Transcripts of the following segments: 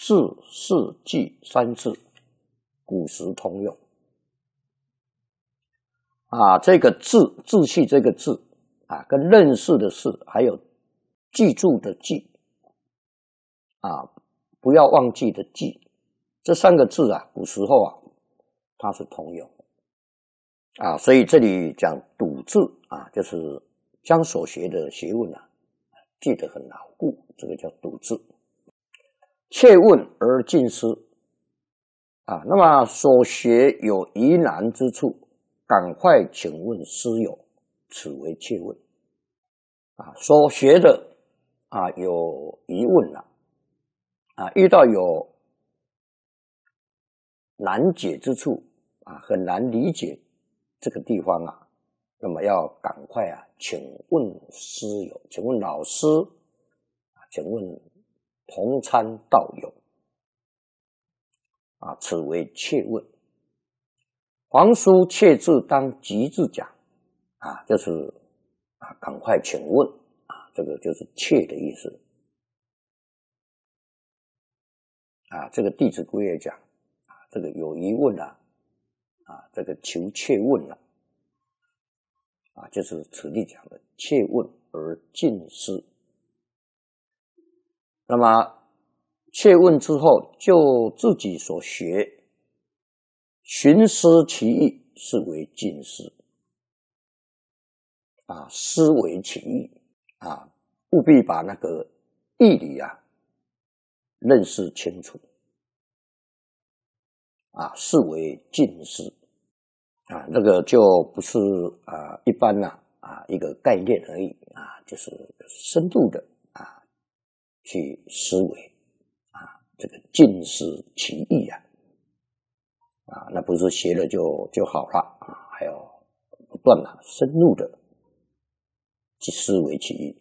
字、事、记三字，古时通用。这个字系这个字跟认识的识，还有记住的记不要忘记的记，这三个字古时候它是通用所以这里讲笃字就是将所学的学问记得很牢固，这个叫笃字。切问而近思那么所学有疑难之处，赶快请问师友，此为切问所学的有疑问了遇到有难解之处很难理解这个地方那么要赶快请问师友，请问老师请问同参道友此为切问。皇叔切字当即字讲就是赶快请问这个就是切的意思这个《弟子规》也讲这个有疑问这个求切问就是此地讲的切问而近思。那么切问之后，就自己所学寻思其意，是为近思思维其意务必把那个义理认识清楚是为近思那个就不是一般一个概念而已就是深度的去思维这个近思其意那不是学了就好了还要不断深入的去思维其意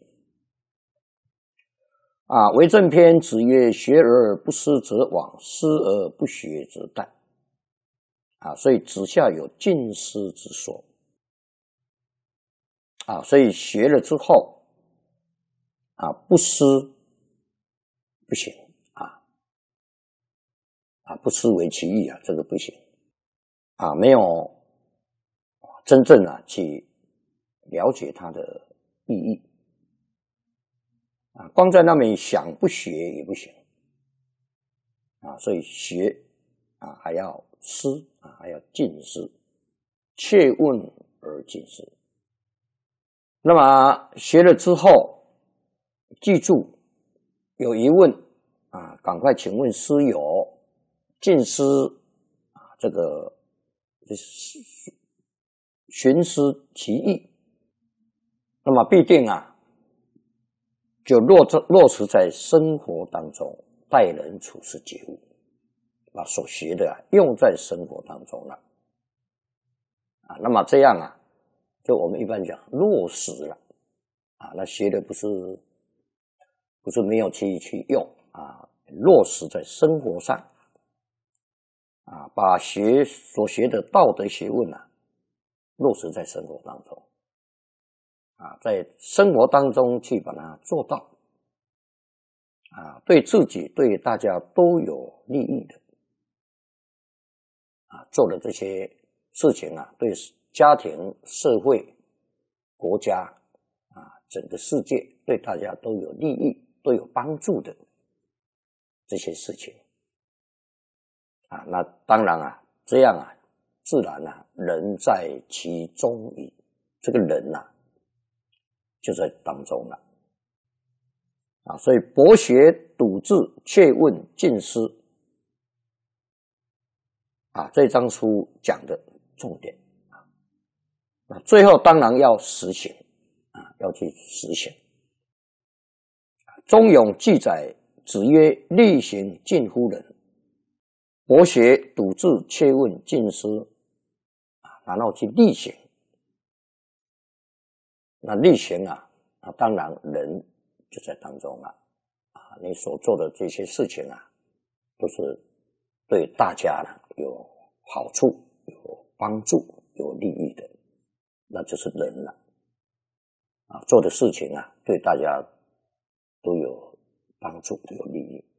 为政篇子曰：学而不思则罔，思而不学则殆所以子下有近思之说所以学了之后不思不行不思维其意这个不行没有真正去了解它的意义光在那边想不学也不行所以学还要思还要近思，切问而近思。那么学了之后记住有疑问赶快请问师友，近思这个寻思其意，那么必定就落实在生活当中，待人处事觉悟，把所学的用在生活当中了那么这样就我们一般讲落实了那学的不是没有去用落实在生活上把所学的道德学问落实在生活当中在生活当中去把它做到对自己对大家都有利益的做的这些事情对家庭社会国家整个世界对大家都有利益都有帮助的这些事情那当然这样自然人在其中矣，这个人就在当中了所以博学笃志切问近思这章书讲的重点最后当然要实行要去实行中庸记载子曰：力行近乎人，博学笃志切问近思然后去力行那力行当然人就在当中了你所做的这些事情都是对大家有好处有帮助有利益的，那就是人了做的事情对大家都有帮助有利益